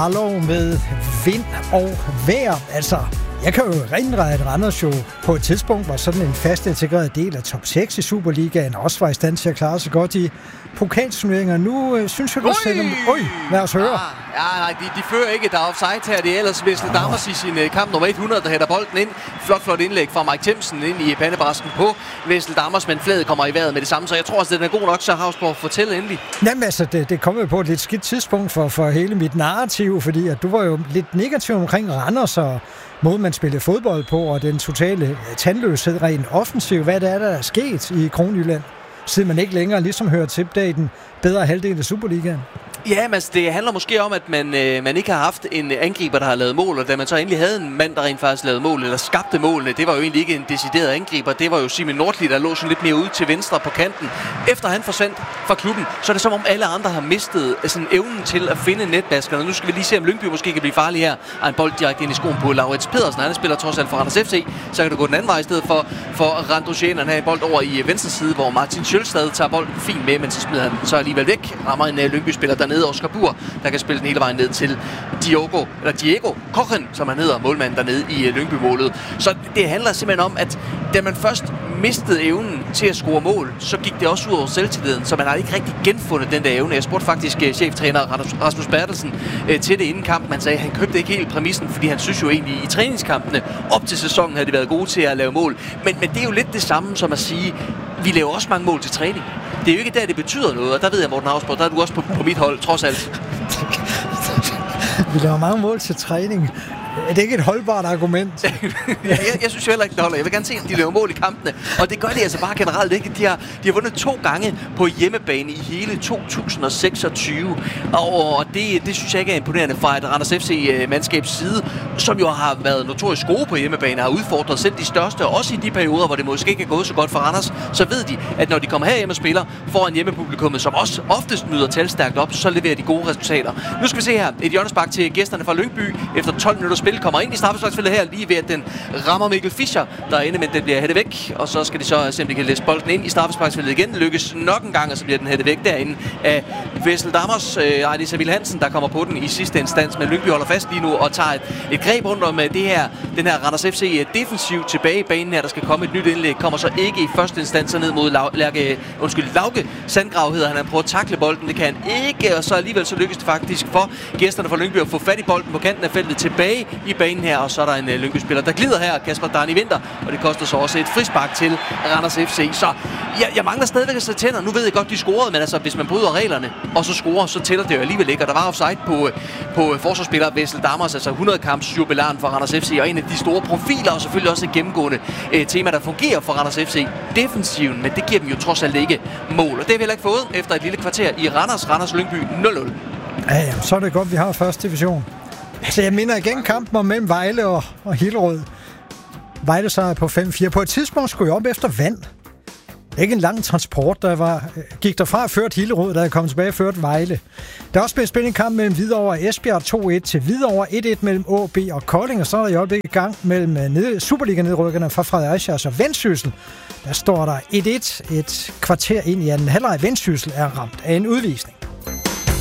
Arlo med vind og vejr. Altså, jeg kan jo indrette et Randers jo på et tidspunkt, hvor sådan en fast integreret del af top 6 i Superligaen også var i stand til at klare sig godt i pokalturneringer. Nu synes jeg, du sætter dem... Lad os høre. Nej, de fører ikke. Der er offside her. Det er ellers Wesley Dammers i sin kamp nummer 100, der hætter bolden ind. Flot indlæg fra Mike Themsen ind i pandebrasken på Wesley Dammers, men fladet kommer i vejret med det samme. Så jeg tror også, den er god nok, så Havsborg fortæller endelig. Jamen altså, det kom jo på et lidt skidt tidspunkt for hele mit narrativ, fordi at du var jo lidt negativ omkring Randers og måden, man spillede fodbold på, og den totale tandløshed rent offensiv. Hvad der er sket i Kronjylland, siden man ikke længere ligesom hører til der i den bedre halvdel af Superligaen? Ja, men det handler måske om, at man ikke har haft en angriber, der har lavet mål, og da man så endelig havde en mand, der rent faktisk lavede mål, eller skabte målene, det var jo egentlig ikke en decideret angriber, det var jo Simon Nordli, der lå sådan lidt mere ude til venstre på kanten. Efter han forsvandt fra klubben, så er det som om alle andre har mistet sådan evnen til at finde netbaskerne. Nu skal vi lige se, om Lyngby måske kan blive farlig her. Og en bold direkte ind i skoen på Laurits Pedersen, han spiller trods alt for Randers FC, så kan det gå den anden vej i stedet for Randrusian. Han har en bold over i venstre side, hvor Martin Sjølstad tager bolden fint med, men så smider han så alligevel væk. Rammer en Lyngby-spiller dernede, Oscar Bur, der kan spille den hele vejen ned til Diego Kochen, som han hedder, målmanden dernede i Lyngby-målet. Så det handler simpelthen om, at da man først mistede evnen til at score mål, så gik det også ud over selvtilliden, så man har ikke rigtig genfundet den der evne. Jeg spurgte faktisk cheftræner Rasmus Bertelsen til det inden kampen. Han sagde, at han købte ikke helt præmissen, fordi han synes jo egentlig i træningskampene op til sæsonen havde de været gode til at lave mål. Men det er jo lidt det samme som at sige, vi laver også mange mål til træning. Det er jo ikke der, det betyder noget, og der ved jeg, Morten Havsborg, der er du også på mit hold, trods alt. Vi laver mange mål til træning. Er det ikke et holdbart argument? jeg synes heller ikke, det holder. Jeg vil gerne se, at de laver mål i kampene. Og det gør de altså bare generelt ikke. De har vundet 2 gange på hjemmebane i hele 2026. Og det synes jeg ikke er imponerende fra et Randers FC-mandskabs side, som jo har været notorisk gode på hjemmebane, har udfordret selv de største, også i de perioder, hvor det måske ikke er gået så godt for Randers. Så ved de, at når de kommer herhjem og spiller foran hjemmepublikummet, som også oftest møder talstærkt op, så leverer de gode resultater. Nu skal vi se her et hjørnespark til gæsterne fra Lyngby. Efter 12 minutter spil kommer ind i straffesparksfeltet her, lige ved at den rammer Mikkel Fischer derinde, men den bliver hættet væk, og så skal de så se, om de kan læse bolden ind i straffesparksfeltet igen. Lykkes nok en gang, og så bliver den hættet væk derinde af Wesley Dammers, Ejlis Emil Hansen, der kommer på den i sidste instans, men Lyngby holder fast lige nu og tager et greb rundt om den her Randers FC defensiv tilbage i banen her. Der skal komme et nyt indlæg, kommer så ikke i første instans ned mod Lauke Sandgrav hedder han prøver at takle bolden, det kan han ikke, og så alligevel så lykkes det faktisk for gæsterne fra Lyngby at få fat i bolden på kanten af feltet tilbage i banen her, og så er der en Lyngby-spiller, der glider her, Kasper Darni Vinter, og det koster så også et frispark til Randers FC. Så jeg mangler stadigvæk at sætte tænder. Nu ved jeg godt, de scorede, men altså, hvis man bryder reglerne, og så scorer, så tæller det jo alligevel ikke. Og der var offside på forsvarsspiller Wesley Dammers, altså 100-kamps jubilaren for Randers FC, og en af de store profiler, og selvfølgelig også et gennemgående tema, der fungerer for Randers FC defensiven, men det giver dem jo trods alt ikke mål. Og det har vi heller ikke fået efter et lille kvarter i Randers Lyngby 0-0. Ja, så er det godt, vi har første division. Altså, jeg minder igen kampen om mellem Vejle og Hillerød. Vejle sejr på 5-4. På et tidspunkt skulle jeg op efter vand. Ikke en lang transport, gik derfra ført Hillerød, da jeg kom tilbage ført Vejle. Der er også blevet spillet en kamp mellem Hvidovre og Esbjerg 2-1 til Hvidovre, 1-1 mellem AaB og Kolding, og så er der i øjeblikket i gang mellem Superliga-nedrykkerne fra Fredericia og Vendsyssel. Der står der 1-1 et kvarter ind i anden halvleg. Vendsyssel er ramt af en udvisning.